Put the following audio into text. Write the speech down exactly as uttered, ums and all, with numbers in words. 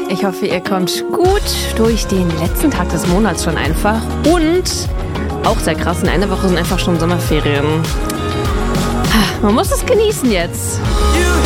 Ich hoffe, ihr kommt gut durch den letzten Tag des Monats schon einfach. Und auch sehr krass, in einer Woche sind einfach schon Sommerferien. Man muss es genießen jetzt.